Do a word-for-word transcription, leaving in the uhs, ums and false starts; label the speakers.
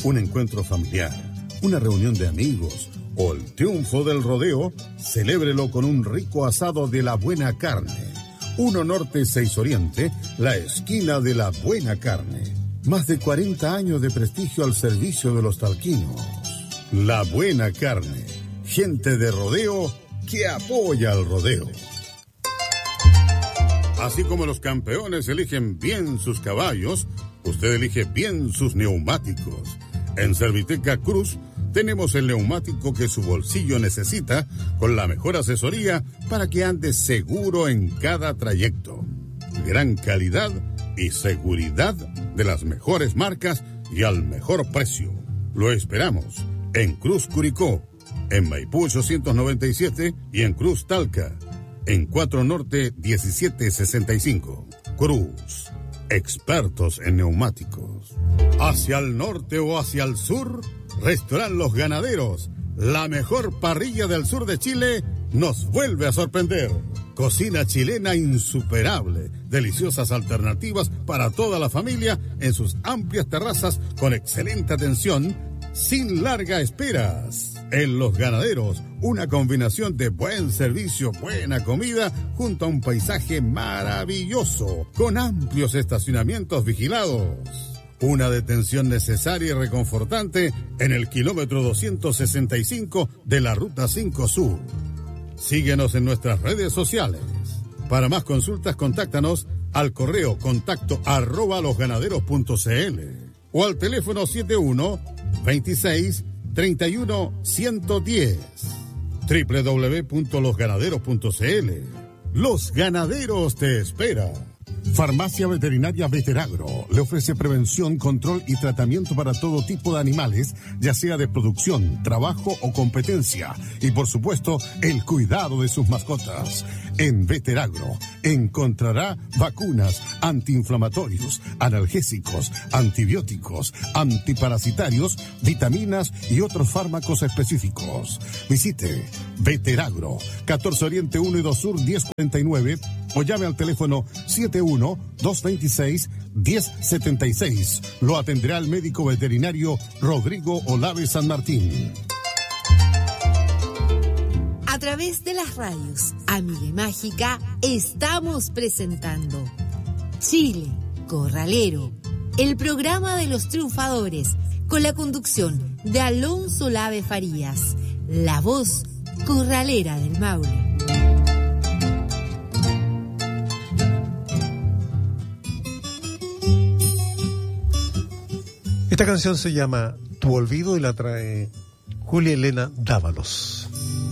Speaker 1: un encuentro familiar, una reunión de amigos o el triunfo del rodeo, celébrelo con un rico asado de La Buena Carne. uno Norte seis Oriente, la esquina de La Buena Carne. Más de cuarenta años de prestigio al servicio de los talquinos. La Buena Carne, gente de rodeo que apoya al rodeo. Así como los campeones eligen bien sus caballos, usted elige bien sus neumáticos. En Serviteca Cruz tenemos el neumático que su bolsillo necesita, con la mejor asesoría para que ande seguro en cada trayecto. Gran calidad y seguridad de las mejores marcas y al mejor precio. Lo esperamos en Cruz Curicó, en Maipú ochocientos noventa y siete y en Cruz Talca, en cuatro Norte diecisiete sesenta y cinco. Cruz, expertos en neumáticos. Hacia el norte o hacia el sur, Restaurant Los Ganaderos, la mejor parrilla del sur de Chile, nos vuelve a sorprender. Cocina chilena insuperable, deliciosas alternativas para toda la familia en sus amplias terrazas con excelente atención, sin largas esperas. En Los Ganaderos, una combinación de buen servicio, buena comida, junto a un paisaje maravilloso, con amplios estacionamientos vigilados. Una detención necesaria y reconfortante en el kilómetro doscientos sesenta y cinco de la Ruta cinco Sur. Síguenos en nuestras redes sociales. Para más consultas, contáctanos al correo contacto arroba losganaderos.cl o al teléfono setenta y uno, veintiséis, treinta y uno, ciento diez. doble u doble u doble u punto los ganaderos punto c l. Los Ganaderos te espera. Farmacia Veterinaria Veteragro le ofrece prevención, control y tratamiento para todo tipo de animales, ya sea de producción, trabajo o competencia, y por supuesto el cuidado de sus mascotas. En Veteragro encontrará vacunas, antiinflamatorios, analgésicos, antibióticos, antiparasitarios, vitaminas y otros fármacos específicos. Visite Veteragro, catorce Oriente uno y dos Sur diez cuarenta y nueve o llame al teléfono setenta y uno, doscientos veintiséis, diez setenta y seis. Lo atenderá el médico veterinario Rodrigo Olave San Martín.
Speaker 2: A través de las radios Amiga y Mágica estamos presentando Chile Corralero, el programa de los triunfadores, con la conducción de Alonso Lave Farías, la voz corralera del Maule.
Speaker 3: Esta canción se llama Tu Olvido y la trae Julia Elena Dávalos.